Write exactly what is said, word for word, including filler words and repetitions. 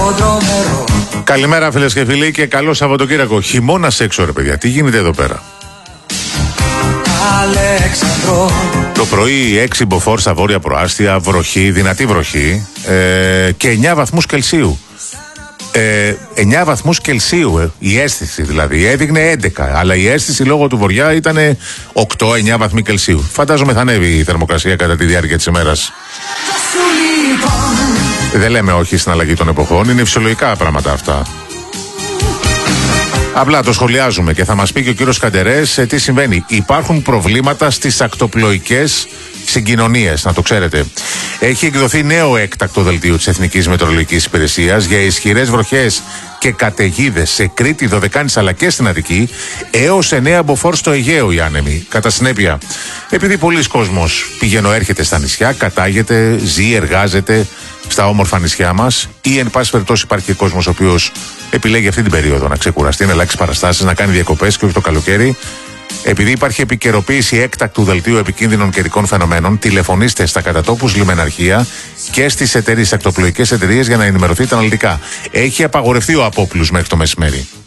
Καλημέρα φίλες και φίλοι και καλό Σαββατοκύριακο. Χειμώνας έξω ρε παιδιά, τι γίνεται εδώ πέρα? Αλέξανδρο. Το πρωί έξι μποφόρ στα βόρεια προάστια, βροχή, δυνατή βροχή ε, και εννιά βαθμούς Κελσίου. Ε, εννιά βαθμούς Κελσίου, ε, η αίσθηση δηλαδή, έδειχνε έντεκα, αλλά η αίσθηση λόγω του βοριά ήταν οκτώ εννιά βαθμοί Κελσίου. Φαντάζομαι θα ανέβει η θερμοκρασία κατά τη διάρκεια της ημέρας. Δεν λέμε όχι στην αλλαγή των εποχών, είναι φυσιολογικά πράγματα αυτά. Απλά το σχολιάζουμε και θα μας πει και ο κύριος Καντερές τι συμβαίνει. Υπάρχουν προβλήματα στις ακτοπλοϊκές συγκοινωνίες, να το ξέρετε. Έχει εκδοθεί νέο έκτακτο δελτίο της Εθνικής Μετεωρολογικής Υπηρεσίας για ισχυρές βροχές και καταιγίδες σε Κρήτη, Δωδεκάνηση αλλά και στην Αττική, έως εννέα μποφόρ στο Αιγαίο οι άνεμοι. Κατά συνέπεια, επειδή πολλοί κόσμος πηγαίνω έρχεται στα νησιά, κατάγεται, ζει, εργάζεται στα όμορφα νησιά μας, ή εν πάση περιπτώσει υπάρχει και κόσμος ο οποίος επιλέγει αυτή την περίοδο να ξεκουραστεί, να αλλάξει παραστάσεις, να κάνει διακοπές και όχι το καλοκαίρι. Επειδή υπάρχει επικαιροποίηση έκτακτου δελτίου επικίνδυνων καιρικών φαινομένων, τηλεφωνήστε στα κατατόπους λιμεναρχεία και στις εταιρείες, ακτοπλοϊκές εταιρείες για να ενημερωθείτε αναλυτικά. Έχει απαγορευτεί ο απόπλους μέχρι το μεσημέρι.